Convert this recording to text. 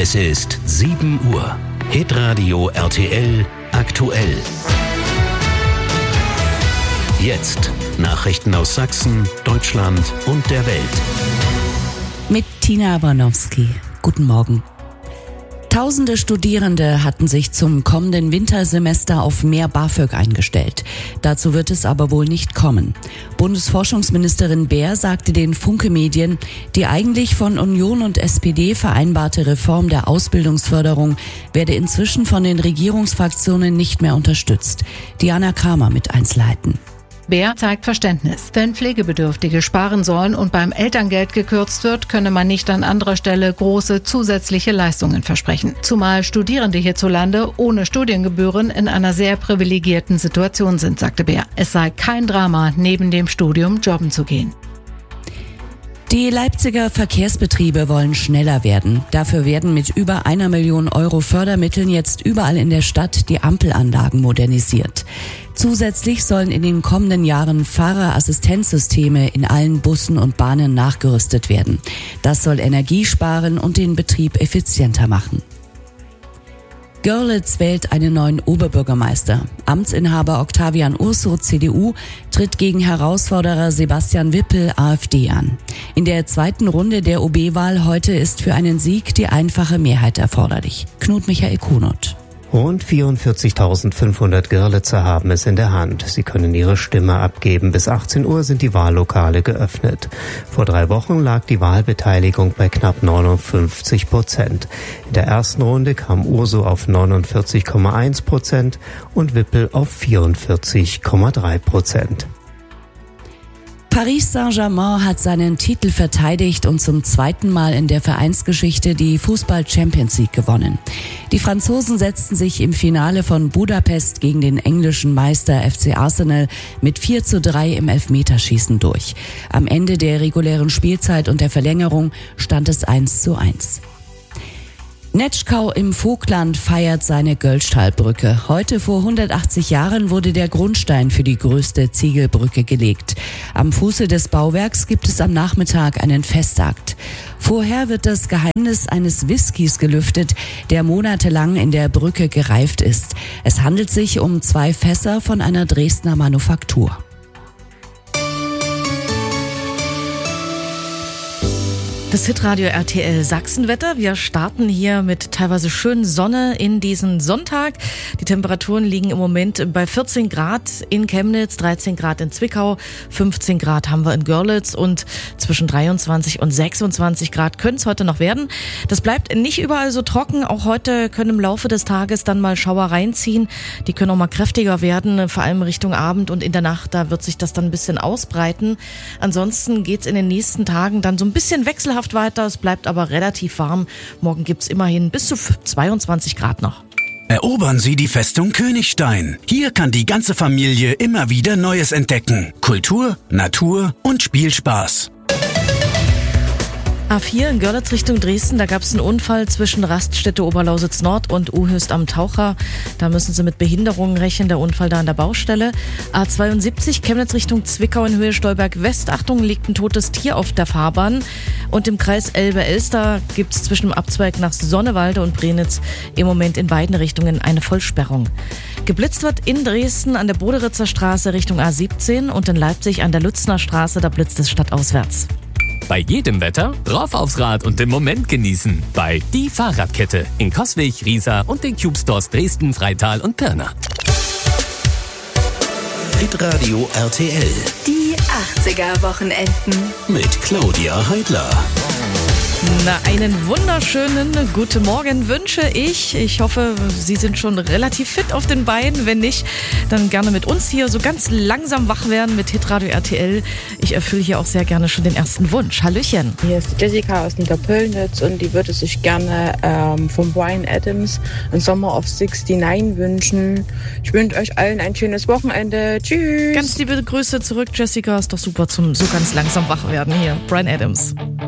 Es ist 7 Uhr. Hitradio RTL aktuell. Jetzt Nachrichten aus Sachsen, Deutschland und der Welt. Mit Tina Abramowski. Guten Morgen. Tausende Studierende hatten sich zum kommenden Wintersemester auf mehr BAföG eingestellt. Dazu wird es aber wohl nicht kommen. Bundesforschungsministerin Baer sagte den Funke-Medien, die eigentlich von Union und SPD vereinbarte Reform der Ausbildungsförderung werde inzwischen von den Regierungsfraktionen nicht mehr unterstützt. Diana Kramer mit Einzelheiten. Baer zeigt Verständnis. Wenn Pflegebedürftige sparen sollen und beim Elterngeld gekürzt wird, könne man nicht an anderer Stelle große zusätzliche Leistungen versprechen. Zumal Studierende hierzulande ohne Studiengebühren in einer sehr privilegierten Situation sind, sagte Baer. Es sei kein Drama, neben dem Studium jobben zu gehen. Die Leipziger Verkehrsbetriebe wollen schneller werden. Dafür werden mit über 1 Million Euro Fördermitteln jetzt überall in der Stadt die Ampelanlagen modernisiert. Zusätzlich sollen in den kommenden Jahren Fahrerassistenzsysteme in allen Bussen und Bahnen nachgerüstet werden. Das soll Energie sparen und den Betrieb effizienter machen. Görlitz wählt einen neuen Oberbürgermeister. Amtsinhaber Octavian Urso, CDU, tritt gegen Herausforderer Sebastian Wippel, AfD, an. In der zweiten Runde der OB-Wahl heute ist für einen Sieg die einfache Mehrheit erforderlich. Knut Michael Kunert. Rund 44.500 Görlitzer haben es in der Hand. Sie können ihre Stimme abgeben. Bis 18 Uhr sind die Wahllokale geöffnet. Vor 3 Wochen lag die Wahlbeteiligung bei knapp 59%. In der ersten Runde kam Urso auf 49,1% und Wippel auf 44,3%. Paris Saint-Germain hat seinen Titel verteidigt und zum zweiten Mal in der Vereinsgeschichte die Fußball-Champions League gewonnen. Die Franzosen setzten sich im Finale von Budapest gegen den englischen Meister FC Arsenal mit 4:3 im Elfmeterschießen durch. Am Ende der regulären Spielzeit und der Verlängerung stand es 1:1. Netschkau im Vogtland feiert seine Göllstahlbrücke. Heute vor 180 Jahren wurde der Grundstein für die größte Ziegelbrücke gelegt. Am Fuße des Bauwerks gibt es am Nachmittag einen Festakt. Vorher wird das Geheimnis eines Whiskys gelüftet, der monatelang in der Brücke gereift ist. Es handelt sich um 2 Fässer von einer Dresdner Manufaktur. Das Hitradio RTL Sachsenwetter. Wir starten hier mit teilweise schönen Sonne in diesen Sonntag. Die Temperaturen liegen im Moment bei 14 Grad in Chemnitz, 13 Grad in Zwickau, 15 Grad haben wir in Görlitz und zwischen 23 und 26 Grad können es heute noch werden. Das bleibt nicht überall so trocken. Auch heute können im Laufe des Tages dann mal Schauer reinziehen. Die können auch mal kräftiger werden, vor allem Richtung Abend und in der Nacht. Da wird sich das dann ein bisschen ausbreiten. Ansonsten geht's in den nächsten Tagen dann so ein bisschen wechselhaft weiter, es bleibt aber relativ warm. Morgen gibt's immerhin bis zu 22 Grad noch. Erobern Sie die Festung Königstein. Hier kann die ganze Familie immer wieder Neues entdecken. Kultur, Natur und Spielspaß. A4 in Görlitz Richtung Dresden, da gab es einen Unfall zwischen Raststätte Oberlausitz Nord und Uhöst am Taucher. Da müssen Sie mit Behinderungen rechnen, der Unfall da an der Baustelle. A72 Chemnitz Richtung Zwickau in Höhe Stolberg West. Achtung, liegt ein totes Tier auf der Fahrbahn. Und im Kreis Elbe-Elster gibt es zwischen dem Abzweig nach Sonnewalde und Brenitz im Moment in beiden Richtungen eine Vollsperrung. Geblitzt wird in Dresden an der Boderitzer Straße Richtung A17 und in Leipzig an der Lützner Straße, da blitzt es stadtauswärts. Bei jedem Wetter rauf aufs Rad und den Moment genießen. Bei Die Fahrradkette in Coswig, Riesa und den Cube Stores Dresden, Freital und Pirna. Hitradio RTL. Die 80er-Wochenenden. Mit Claudia Heidler. Na, einen wunderschönen guten Morgen wünsche ich. Ich hoffe, Sie sind schon relativ fit auf den Beinen. Wenn nicht, dann gerne mit uns hier so ganz langsam wach werden mit Hitradio RTL. Ich erfülle hier auch sehr gerne schon den ersten Wunsch. Hallöchen. Hier ist Jessica aus Niederpöllnitz und die würde sich gerne von Bryan Adams ein Summer of 69 wünschen. Ich wünsche euch allen ein schönes Wochenende. Tschüss. Ganz liebe Grüße zurück, Jessica. Ist doch super zum so ganz langsam wach werden hier. Bryan Adams.